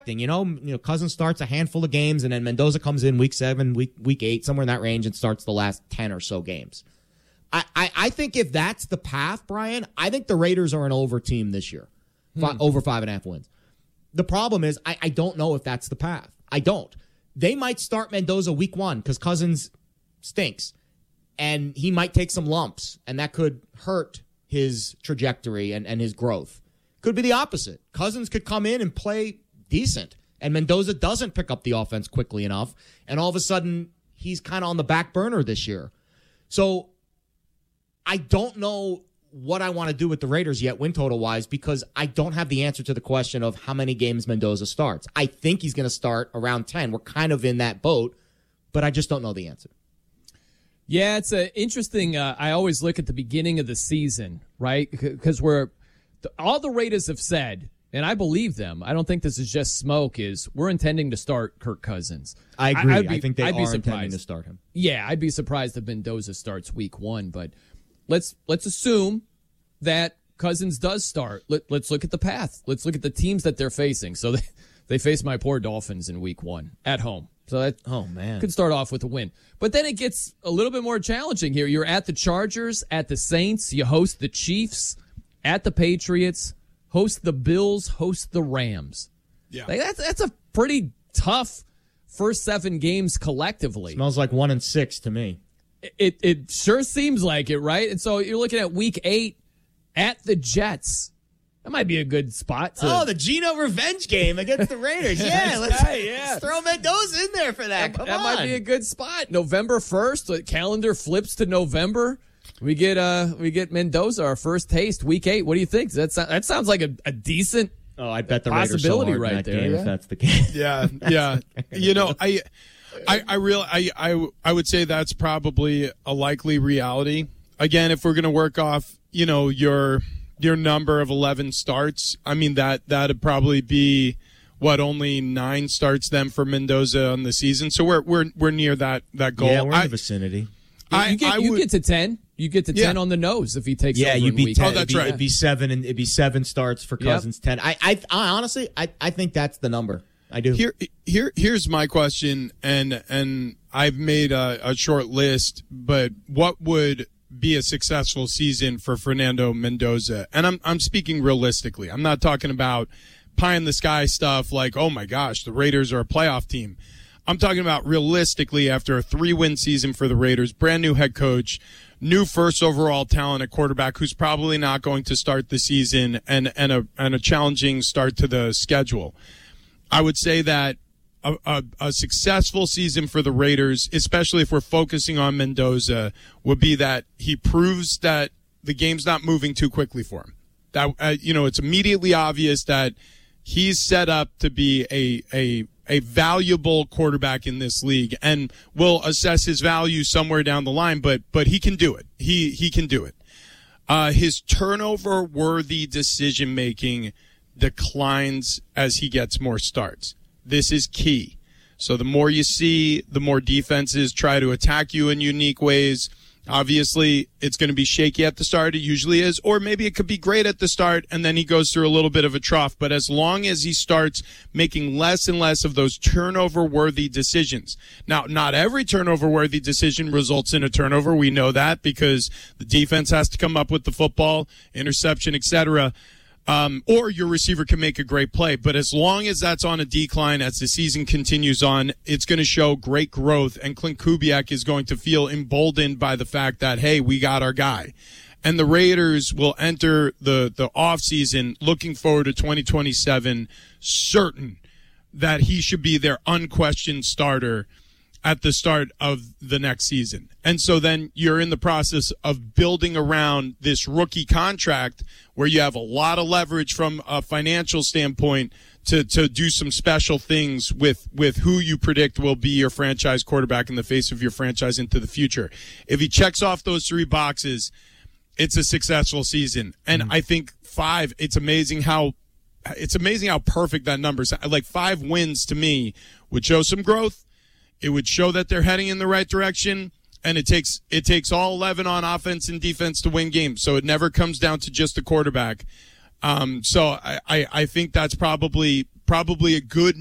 Cousins starts a handful of games, and then Mendoza comes in week 7, week 8, somewhere in that range, and starts the last 10 or so games. I think if that's the path, Brian, I think the Raiders are an over team this year, over 5.5 wins. The problem is I don't know if that's the path. I don't. They might start Mendoza week 1 because Cousins stinks, and he might take some lumps, and that could hurt his trajectory and his growth. Could be the opposite. Cousins could come in and play decent, and Mendoza doesn't pick up the offense quickly enough, and all of a sudden he's kind of on the back burner this year. So I don't know what I want to do with the Raiders yet, win total wise, because I don't have the answer to the question of how many games Mendoza starts. I think he's going to start around 10. We're kind of in that boat, but I just don't know the answer. Yeah, it's interesting. I always look at the beginning of the season, right? Because all the Raiders have said, and I believe them, I don't think this is just smoke, is we're intending to start Kirk Cousins. I agree. I think they are intending to start him. Yeah, I'd be surprised if Mendoza starts week 1, but let's assume that Cousins does start. Let's look at the path. Let's look at the teams that they're facing. So they face my poor Dolphins in week 1 at home. So that could start off with a win. But then it gets a little bit more challenging here. You're at the Chargers, at the Saints. You host the Chiefs, at the Patriots, host the Bills, host the Rams. Yeah, that's a pretty tough first 7 games collectively. Smells like 1-6 to me. It sure seems like it, right? And so you're looking at week 8 at the Jets. That might be a good spot. The Geno revenge game against the Raiders. Yeah, let's throw Mendoza in there for that. Come on. That might be a good spot. November 1st, the calendar flips to November. We get Mendoza, our first taste, week 8. What do you think? That sounds like a decent I bet the Raiders so hard right in that there, game if that's the case. Yeah. I would say that's probably a likely reality. Again, if we're going to work off, your number of 11 starts, I mean, that'd probably be only 9 starts then for Mendoza on the season. So we're near that goal. Yeah, we're in the vicinity. You get to 10. You get to 10 on the nose if he takes over you'd be week 10. Oh, that's right. It'd be 7, and it'd be 7 starts for Cousins. 10. I honestly think that's the number. I do. Here's my question, and I've made a short list, but what would be a successful season for Fernando Mendoza? And I'm speaking realistically. I'm not talking about pie in the sky stuff like, oh my gosh, the Raiders are a playoff team. I'm talking about realistically after a 3-win season for the Raiders, brand new head coach, new first overall talent at quarterback who's probably not going to start the season, and a challenging start to the schedule. I would say that a successful season for the Raiders, especially if we're focusing on Mendoza, would be that he proves that the game's not moving too quickly for him. That it's immediately obvious that he's set up to be a valuable quarterback in this league, and we'll assess his value somewhere down the line, but he can do it. He can do it. His turnover-worthy decision-making declines as he gets more starts. This is key. So the more you see, the more defenses try to attack you in unique ways. Obviously, it's going to be shaky at the start. It usually is. Or maybe it could be great at the start, and then he goes through a little bit of a trough. But as long as he starts making less and less of those turnover-worthy decisions. Now, not every turnover-worthy decision results in a turnover. We know that because the defense has to come up with the football, interception, etc., or your receiver can make a great play. But as long as that's on a decline as the season continues on, it's going to show great growth, and Clint Kubiak is going to feel emboldened by the fact that, hey, we got our guy. And the Raiders will enter the offseason looking forward to 2027, certain that he should be their unquestioned starter at the start of the next season. And so then you're in the process of building around this rookie contract where you have a lot of leverage from a financial standpoint to do some special things with who you predict will be your franchise quarterback in the face of your franchise into the future. If he checks off those 3 boxes, it's a successful season. And I think 5, it's amazing how perfect that number is. Like 5 wins to me would show some growth. It would show that they're heading in the right direction, and it takes all 11 on offense and defense to win games. So it never comes down to just the quarterback. So I think that's probably probably a good